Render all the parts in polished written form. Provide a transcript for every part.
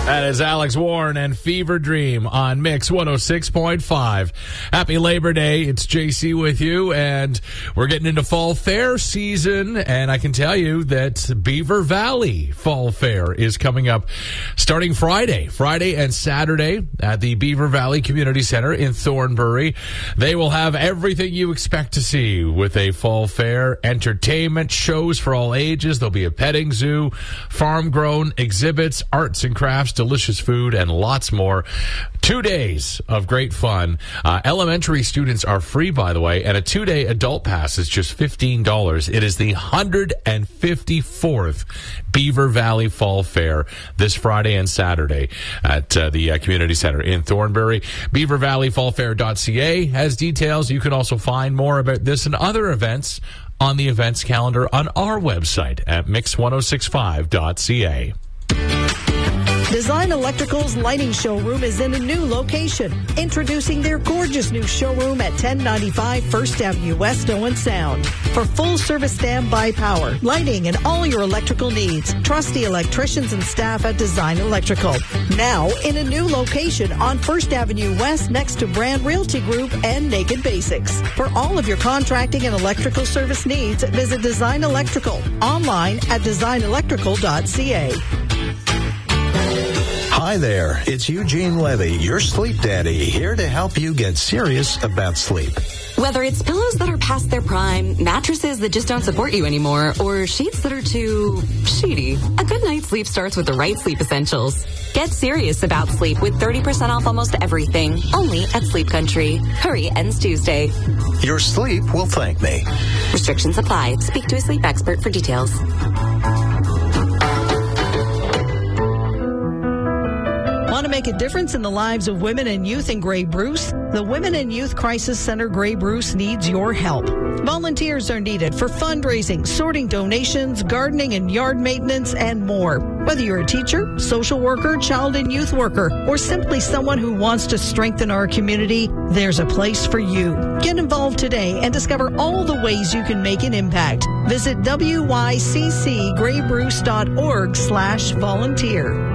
That is Alex Warren and Fever Dream on Mix 106.5. Happy Labor Day. It's JC with you, and we're getting into Fall Fair season, and I can tell you that Beaver Valley Fall Fair is coming up starting Friday and Saturday at the Beaver Valley Community Center in Thornbury. They will have everything you expect to see with a fall fair, entertainment, shows for all ages. There'll be a petting zoo, farm-grown exhibits, arts and crafts, delicious food, and lots more. 2 days of great fun. Elementary students are free, by the way, and a 2-day adult pass is just $15. It is the 154th Beaver Valley Fall Fair this Friday and Saturday at the Community Center in Thornbury. BeaverValleyFallFair.ca has details. You can also find more about this and other events on the events calendar on our website at mix1065.ca. Design Electrical's lighting showroom is in a new location. Introducing their gorgeous new showroom at 1095 First Avenue West, Owen Sound. For full service standby power, lighting, and all your electrical needs, trust the electricians and staff at Design Electrical. Now in a new location on First Avenue West next to Brand Realty Group and Naked Basics. For all of your contracting and electrical service needs, visit Design Electrical online at designelectrical.ca. Hi there, it's Eugene Levy, your sleep daddy, here to help you get serious about sleep. Whether it's pillows that are past their prime, mattresses that just don't support you anymore, or sheets that are too sheety, a good night's sleep starts with the right sleep essentials. Get serious about sleep with 30% off almost everything, only at Sleep Country. Hurry, ends Tuesday. Your sleep will thank me. Restrictions apply. Speak to a sleep expert for details. Want to make a difference in the lives of women and youth in Grey Bruce? The Women and Youth Crisis Center Grey Bruce needs your help. Volunteers are needed for fundraising, sorting donations, gardening and yard maintenance, and more. Whether you're a teacher, social worker, child and youth worker, or simply someone who wants to strengthen our community, there's a place for you. Get involved today and discover all the ways you can make an impact. Visit wyccgraybruce.org/volunteer.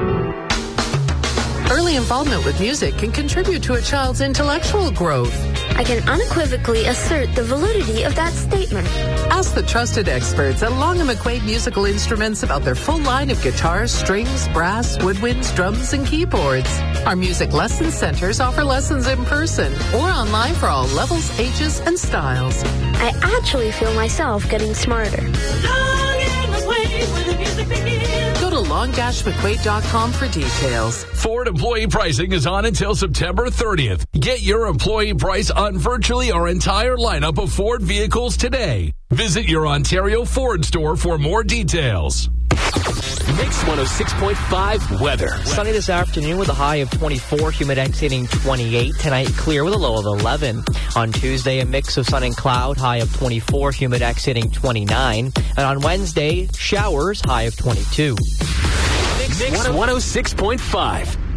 Early involvement with music can contribute to a child's intellectual growth. I can unequivocally assert the validity of that statement. Ask the trusted experts at Long & McQuaid Musical Instruments about their full line of guitars, strings, brass, woodwinds, drums, and keyboards. Our music lesson centers offer lessons in person or online for all levels, ages, and styles. I actually feel myself getting smarter. Go to long-mcquaid.com for details. Ford employee pricing is on until September 30th. Get your employee price on virtually our entire lineup of Ford vehicles today. Visit your Ontario Ford store for more details. Mix 106.5 weather. Sunny this afternoon with a high of 24, humidex hitting 28. Tonight clear with a low of 11. On Tuesday, a mix of sun and cloud, high of 24, humidex hitting 29. And on Wednesday, showers, high of 22. Mix 106.5.